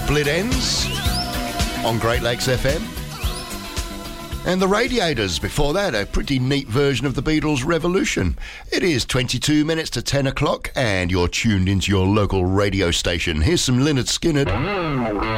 Split Ends on Great Lakes FM. And the Radiators, before that, a pretty neat version of the Beatles' Revolution. It is 22 minutes to 10 o'clock and you're tuned into your local radio station. Here's some Lynyrd Skynyrd.